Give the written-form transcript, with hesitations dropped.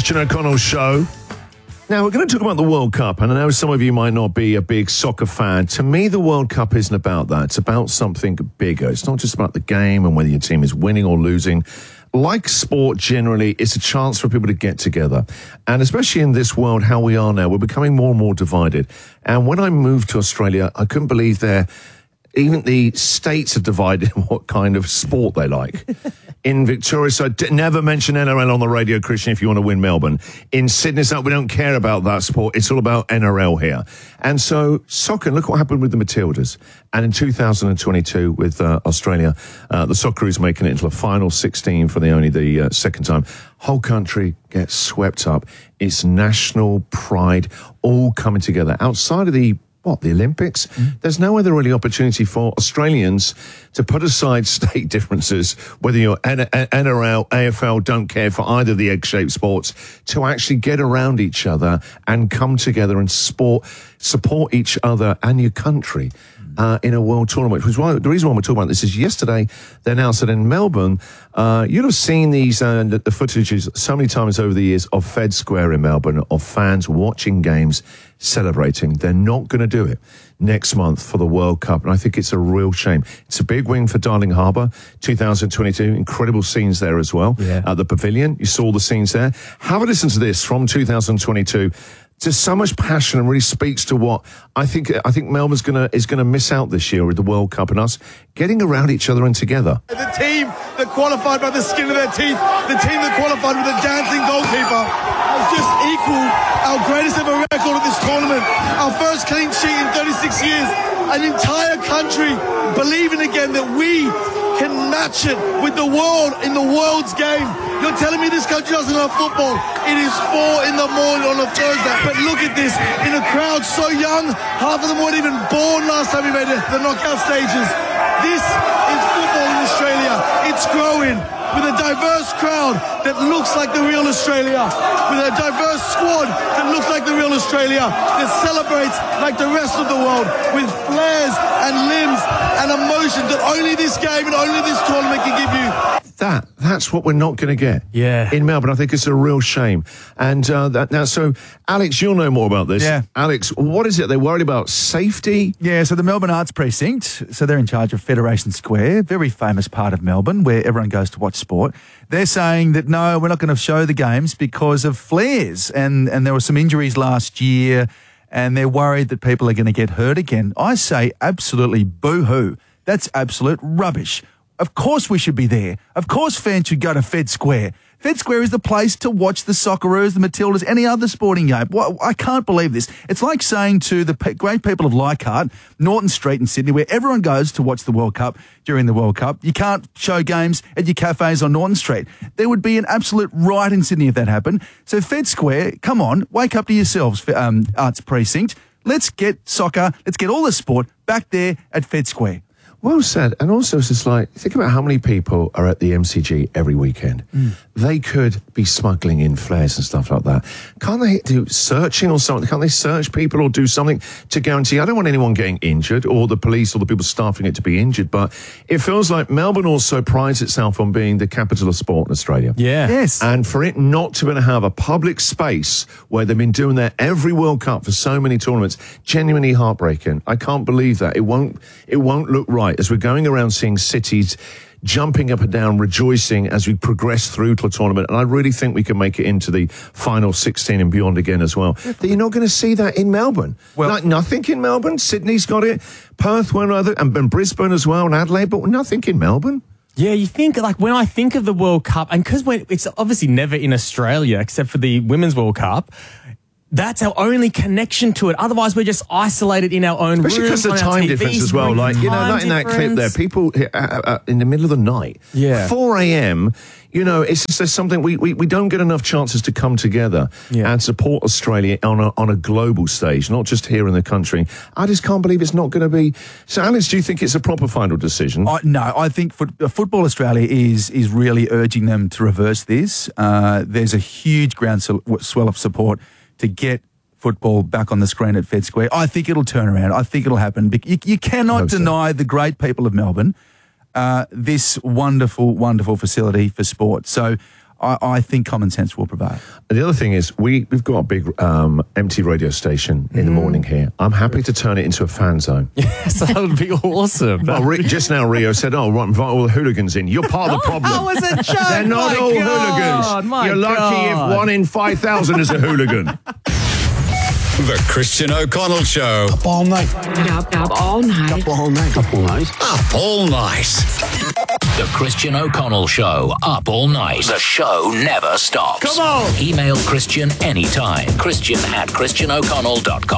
Christian O'Connell Show. Now, we're going to talk about the World Cup, and I know some of you might not be a big soccer fan. To me, the World Cup isn't about that. It's about something bigger. It's not just about the game and whether your team is winning or losing. Like sport generally, it's a chance for people to get together. And especially in this world, how we are now, we're becoming more and more divided. And when I moved to Australia, I couldn't believe even the states are divided in what kind of sport they like. In Victoria, so never mention NRL on the radio, Christian, if you want to win Melbourne. In Sydney, so we don't care about that sport. It's all about NRL here. And so soccer, look what happened with the Matildas. And in 2022 with Australia, the Socceroos making it into the final 16 for only the second time. Whole country gets swept up. It's national pride all coming together. Outside of the Olympics? There's no other really opportunity for Australians to put aside state differences, whether you're NRL, AFL, don't care for either of the egg-shaped sports, to actually get around each other and come together and support each other and your country in a world tournament. Which is why, the reason why we're talking about this is yesterday they announced that in Melbourne, you'd have seen these the footages so many times over the years of Fed Square in Melbourne, of fans watching games, celebrating. They're not going to do it next month for the World Cup, and I think it's a real shame. It's a big win for Darling Harbour, 2022. Incredible scenes there as well. Yeah. At the pavilion, you saw the scenes there. Have a listen to this from 2022. Just so much passion and really speaks to what I think Melbourne's is gonna miss out this year with the World Cup and us getting around each other and together. The team that qualified by the skin of their teeth, the team that qualified with a dancing goalkeeper, has just equalled our greatest ever record at this tournament. Our first clean sheet in 36 years. An entire country believing again that we can match it with the world in the world's game. You're telling me this country doesn't have football? It is 4 a.m. on a Thursday. But look at this, in a crowd so young, half of them weren't even born last time we made the knockout stages. This is football in Australia. It's growing with a diverse crowd that looks like the real Australia, with a diverse squad that looks like the real Australia, that celebrates like the rest of the world, with flares and limbs and emotions that only this game and only this tournament can give you. That's what we're not going to get in Melbourne. I think it's a real shame. And so, Alex, you'll know more about this. Yeah. Alex, what is it? They're worried about safety? Yeah, so the Melbourne Arts Precinct, so they're in charge of Federation Square, very famous part of Melbourne where everyone goes to watch sport. They're saying that, no, we're not going to show the games because of flares. And there were some injuries last year and they're worried that people are going to get hurt again. I say absolutely boo-hoo. That's absolute rubbish. Of course we should be there. Of course fans should go to Fed Square. Fed Square is the place to watch the Socceroos, the Matildas, any other sporting game. I can't believe this. It's like saying to the great people of Leichhardt, Norton Street in Sydney, where everyone goes to watch the World Cup during the World Cup, you can't show games at your cafes on Norton Street. There would be an absolute riot in Sydney if that happened. So Fed Square, come on, wake up to yourselves, Arts Precinct. Let's get soccer, let's get all the sport back there at Fed Square. Well said. And also, it's just like, think about how many people are at the MCG every weekend. They could be smuggling in flares and stuff like that. Can't they do searching or something? Can't they search people or do something to guarantee? I don't want anyone getting injured or the police or the people staffing it to be injured, but it feels like Melbourne also prides itself on being the capital of sport in Australia. Yeah. Yes. And for it not to have a public space where they've been doing that every World Cup for so many tournaments, genuinely heartbreaking. I can't believe that. It won't look right as we're going around seeing cities jumping up and down, rejoicing as we progress through to the tournament. And I really think we can make it into the final 16 and beyond again as well. That you're not going to see that in Melbourne. Well, like nothing in Melbourne. Sydney's got it. Perth, one other, and Brisbane as well, and Adelaide, but nothing in Melbourne. Yeah, you think, like, when I think of the World Cup, and because it's obviously never in Australia except for the Women's World Cup, that's our only connection to it. Otherwise, we're just isolated in our own Especially room. Especially because of the time difference as well. Like, you know, not in that clip there, people in the middle of the night, 4 a.m., you know, it's just something we don't get enough chances to come together and support Australia on a global stage, not just here in the country. I just can't believe it's not going to be. So, Alex, do you think it's a proper final decision? No, I think Football Australia is really urging them to reverse this. There's a huge groundswell of support to get football back on the screen at Fed Square. I think it'll turn around. I think it'll happen. You cannot deny the great people of Melbourne this wonderful, wonderful facility for sport. So I think common sense will prevail. The other thing is we've got a big empty radio station in the morning here. I'm happy to turn it into a fan zone. Yes, that would be awesome. Well, just now Rio said, right, invite all the hooligans in. You're part of the problem. That was a joke. They're not My all God, hooligans. my You're lucky God. if 1 in 5,000 is a hooligan. The Christian O'Connell Show. Up all night. Up all night. Up all night. Up all night. Up all night. The Christian O'Connell Show, up all night. The show never stops. Come on! Email Christian anytime. Christian@christianoconnell.com.